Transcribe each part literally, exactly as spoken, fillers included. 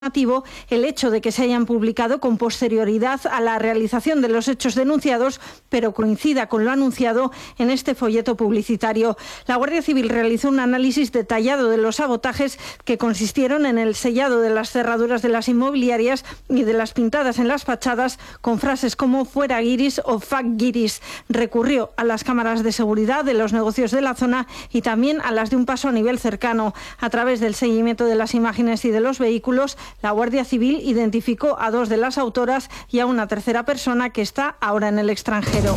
el hecho de que se hayan publicado con posterioridad a la realización de los hechos denunciados, pero coincida con lo anunciado en este folleto publicitario. La Guardia Civil realizó un análisis detallado de los sabotajes que consistieron en el sellado de las cerraduras de las inmobiliarias y de las pintadas en las fachadas con frases como "fuera guiris" o "fuck guiris". Recurrió a las cámaras de seguridad de los negocios de la zona y también a las de un paso a nivel cercano. A través del seguimiento de las imágenes y de los vehículos, la Guardia Civil identificó a dos de las autoras y a una tercera persona que está ahora en el extranjero.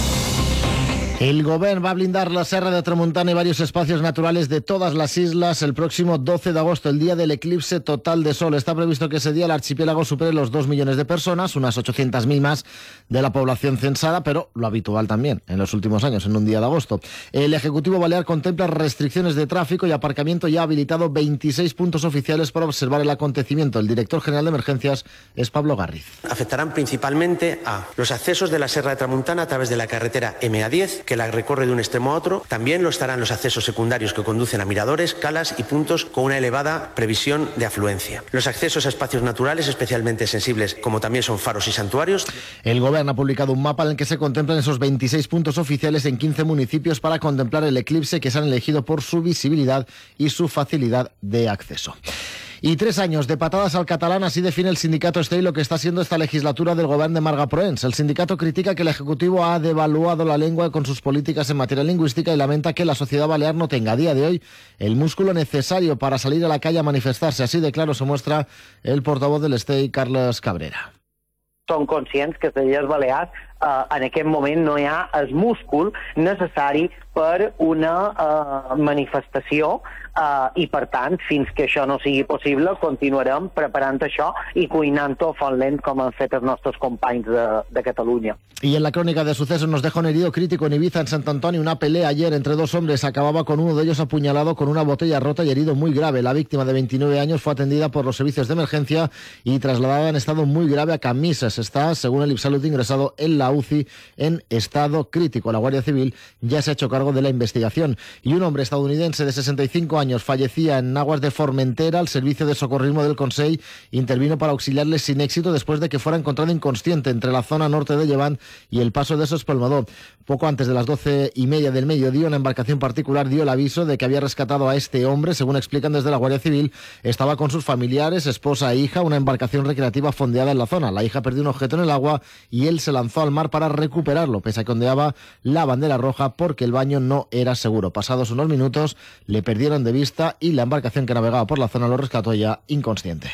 El Govern va a blindar la Serra de Tramuntana y varios espacios naturales de todas las islas el próximo doce de agosto, el día del eclipse total de sol. Está previsto que ese día el archipiélago supere los dos millones de personas, unas ochocientas mil más de la población censada, pero lo habitual también en los últimos años, en un día de agosto. El Ejecutivo Balear contempla restricciones de tráfico y aparcamiento y ha habilitado veintiséis puntos oficiales para observar el acontecimiento. El director general de emergencias es Pablo Garriz. Afectarán principalmente a los accesos de la Serra de Tramuntana a través de la carretera eme a diez, que la recorre de un extremo a otro. También lo estarán los accesos secundarios que conducen a miradores, calas y puntos con una elevada previsión de afluencia. Los accesos a espacios naturales especialmente sensibles, como también son faros y santuarios. El Gobierno ha publicado un mapa en el que se contemplan esos veintiséis puntos oficiales en quince municipios para contemplar el eclipse, que se han elegido por su visibilidad y su facilidad de acceso. Y tres años de patadas al catalán, así define el sindicato Estey lo que está siendo esta legislatura del Govern de Marga Proens. El sindicato critica que el Ejecutivo ha devaluado la lengua con sus políticas en materia lingüística y lamenta que la sociedad balear no tenga a día de hoy el músculo necesario para salir a la calle a manifestarse. Así de claro se muestra el portavoz del Estey, Carles Cabrera. Som conscients que les Illes Balears eh, en aquest moment no hi ha el múscul necessari per una eh, manifestació eh, i, per tant, fins que això no sigui possible, continuarem preparant això i cuinant-ho a font lent com han fet els nostres companys de, de Catalunya. Y en la crónica de sucesos nos deja un herido crítico en Ibiza, en Sant Antoni. Una pelea ayer entre dos hombres acababa con uno de ellos apuñalado con una botella rota y herido muy grave. La víctima de veintinueve años fue atendida por los servicios de emergencia y trasladada en estado muy grave a Camisas. Está, según el IPSalud, ingresado en la U C I en estado crítico. La Guardia Civil ya se ha hecho cargo de la investigación. Y un hombre estadounidense de sesenta y cinco años fallecía en aguas de Formentera. El servicio de socorrismo del Consell intervino para auxiliarle sin éxito después de que fuera encontrado inconsciente entre la zona norte de Llevant y el paso de Sospelmador. Poco antes de las doce y media del mediodía, una embarcación particular dio el aviso de que había rescatado a este hombre. Según explican desde la Guardia Civil, estaba con sus familiares, esposa e hija, una embarcación recreativa fondeada en la zona. La hija perdió un objeto en el agua y él se lanzó al mar para recuperarlo, pese a que ondeaba la bandera roja porque el baño no era seguro. Pasados unos minutos, le perdieron de vista y la embarcación que navegaba por la zona lo rescató ya inconsciente.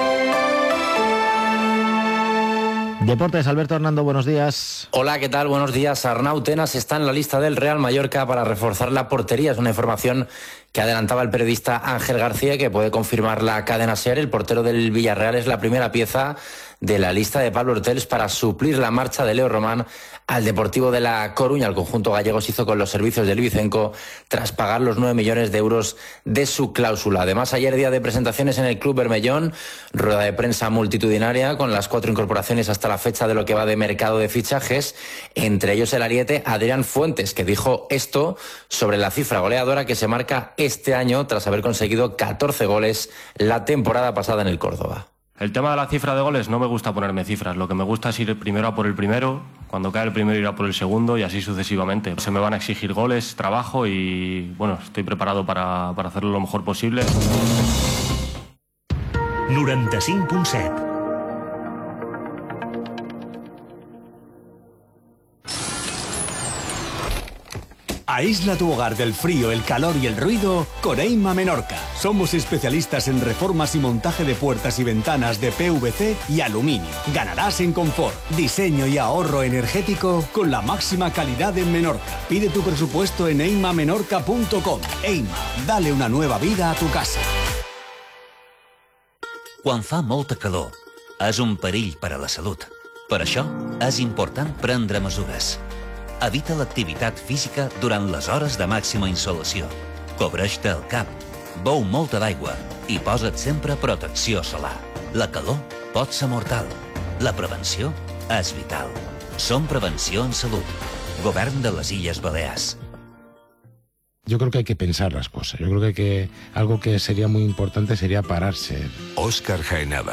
Deportes, Alberto Hernando, buenos días. Hola, ¿qué tal? Buenos días. Arnau Tenas está en la lista del Real Mallorca para reforzar la portería. Es una información que adelantaba el periodista Ángel García, que puede confirmar la cadena SER. El portero del Villarreal es la primera pieza de la lista de Pablo Hortels para suplir la marcha de Leo Román al Deportivo de La Coruña. El conjunto gallego se hizo con los servicios del Ibicenco tras pagar los nueve millones de euros de su cláusula. Además, ayer día de presentaciones en el Club Bermellón, rueda de prensa multitudinaria con las cuatro incorporaciones hasta la fecha de lo que va de mercado de fichajes, entre ellos el ariete Adrián Fuentes, que dijo esto sobre la cifra goleadora que se marca este año tras haber conseguido catorce goles la temporada pasada en el Córdoba. El tema de la cifra de goles, no me gusta ponerme cifras. Lo que me gusta es ir primero a por el primero, cuando cae el primero ir a por el segundo y así sucesivamente. Se me van a exigir goles, trabajo y bueno, estoy preparado para, para hacerlo lo mejor posible. noranta-cinc punt set. Aísla tu hogar del frío, el calor y el ruido con Eima Menorca. Somos especialistas en reformas y montaje de puertas y ventanas de P V C y aluminio. Ganarás en confort, diseño y ahorro energético con la máxima calidad en Menorca. Pide tu presupuesto en eima menorca punto com. Eima, dale una nueva vida a tu casa. Quan fa molta calor, és un perill per a la salut. Per això, és important prendre mesures. Evita l'activitat física durant les hores de màxima insolació. Cobreix-te el cap, beu molta d'aigua i posa't sempre protecció solar. La calor pot ser mortal. La prevenció és vital. Som Prevenció en Salut. Govern de les Illes Balears. Yo creo que hay que pensar las cosas. Yo creo que, hay que algo que sería muy importante sería pararse. Óscar Jaenada.